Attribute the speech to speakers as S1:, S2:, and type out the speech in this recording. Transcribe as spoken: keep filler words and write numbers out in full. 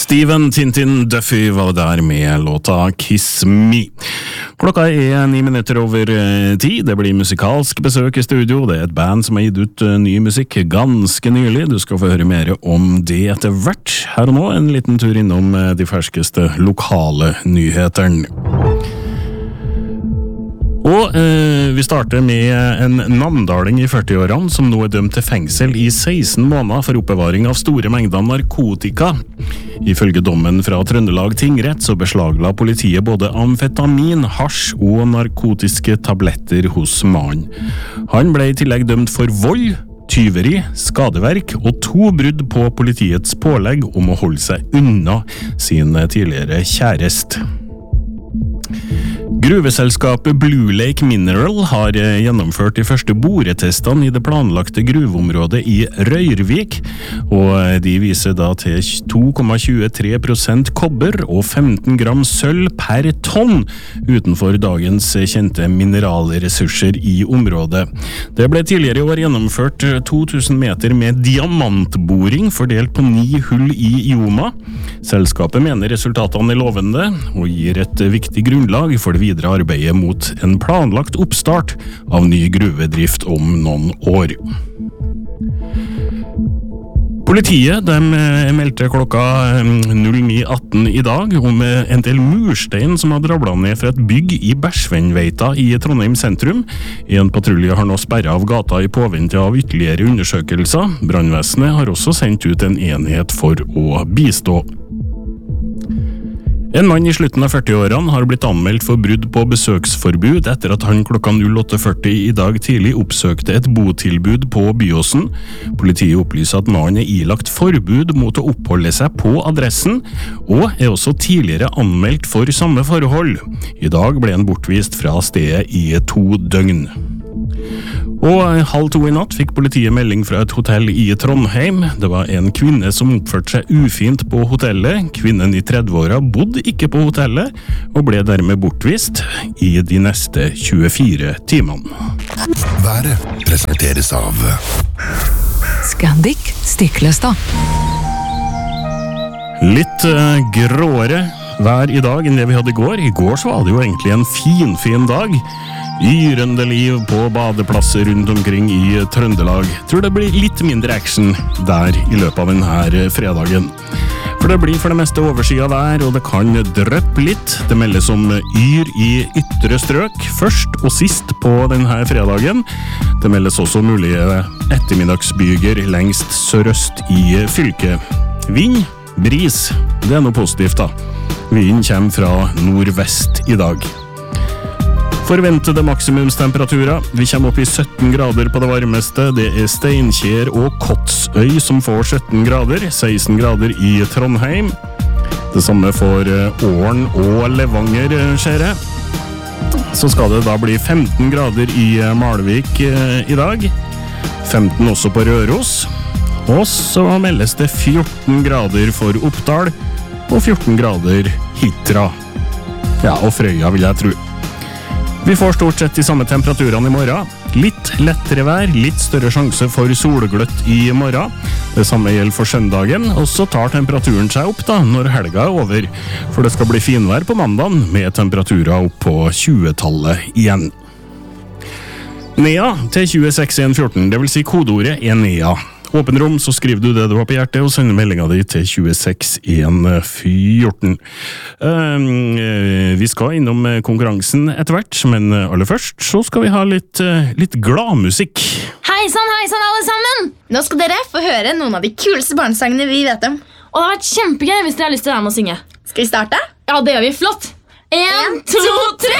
S1: Steven Tintin Duffy var der med låta Kiss Me. Klokka er ni minutter over ti. Det blir musikalsk besøk i studio. Det er et band som har gitt ut ny musikk ganske nylig. Du skal få høre mer om det etter hvert. Her og nå en liten tur innom de ferskeste lokale nyhetene. Og eh, vi starter med en namdaling i førti-årene som nå er dømt til fengsel i seksten måneder for oppbevaring av store mengder narkotika. Ifølge dommen fra Trøndelag tingrett så beslagla politiet både amfetamin, hasj og narkotiske tabletter hos mannen. Han ble i tillegg dømt for vold, tyveri, skadeverk og to brudd på politiets pålegg om å holde seg unna sin tidligere kjæreste. Gruveselskapet Blue Lake Mineral har gjennomført de første boretestene i det planlagte gruveområdet i Røyrvik, og de viser da til to komma tjuetre prosent kobber og femten gram sølv per tonn utenfor dagens kjente mineralressurser i området. Det ble tidligere i år gjennomført to tusen meter med diamantboring fordelt på ni hull i Joma. Selskapet mener resultatene er lovende og gir et viktig grunnlag for det videre arbeidet mot en planlagt oppstart av ny gruvedrift om noen år. Politiet de meldte klokka null ni atten i dag om en del murstein som hadde rablet ned fra et bygg i Bersvennveita i Trondheim sentrum. En patrulje har nå sperret av gata i påvente av ytterligere undersøkelser. Brannvesenet har også sendt ut en enhet for å bistå. En mann i slutten av førti-årene har blitt anmeldt for brudd på besøksforbud etter at han klokka null åtte førti i dag tidlig oppsøkte et botilbud på Byåsen. Politiet opplyser at mannen er ilagt forbud mot å oppholde seg på adressen, og er også tidligere anmeldt for samme forhold. I dag ble han bortvist fra stedet i to døgn. Og halv to i natt fikk politiet melding fra et hotell i Trondheim. Det var en kvinne som oppførte seg ufint på hotellet. Kvinnen i tredve-åra bodde ikke på hotellet, og ble dermed bortvist i de neste tjuefire timene.
S2: Været presenteres av
S3: Scandic Stiklestad.
S1: Litt uh, gråere vær i dag enn det vi hadde i går. I går så var det jo egentlig en fin, fin dag. Yrende liv på badeplasser rundt omkring i Trøndelag. Tror det blir litt mindre action der i løpet av denne fredagen. For det blir for det meste oversida vær, og det kan drøppe litt. Det meldes om yr i ytre strøk, først og sist på denne fredagen. Det meldes også mulige ettermiddagsbyger lengst sørøst i fylket. Vind, bris, det er noe positivt da. Vinden kommer fra nordvest i dag. Forventede maksimumstemperaturer. Vi kommer opp i sytten grader på det varmeste. Det er Steinkjer og Kotsøy som får sytten grader, seksten grader i Trondheim. Det samme for Åren og Levanger, ser jeg. Så skal det da bli femten grader i Malvik i dag. femten også på Røros. Og så meldes det fjorten grader for Oppdal og fjorten grader Hitra. Ja, og Frøya vil jeg tro. Vi får stort sett de samme temperaturene i morgen. Litt lettere vær, litt større sjanse for solgløtt i morgen. Det samme gjelder for søndagen, og så tar temperaturen seg opp da, når helga er over. For det skal bli finvær på mandagen, med temperaturer opp på tjuetallet igjen. Nea til tjueseks en fjorten, det vil si kodeordet er Nea. Åpen rom, så skriver du det du har på hjertet, og sender meldingen di til tjueseks en fjorten. Uh, vi skal innom konkurransen etter hvert, men aller først så skal vi ha litt, uh, litt gladmusikk.
S4: Hei sann, hei sann alle sammen! Nå skal dere få høre noen av de kuleste barnesangene vi vet om. Og det har vært kjempegøy hvis dere har lyst til å være med å synge. Skal vi starte? Ja, det gjør vi flott. En, to, tre!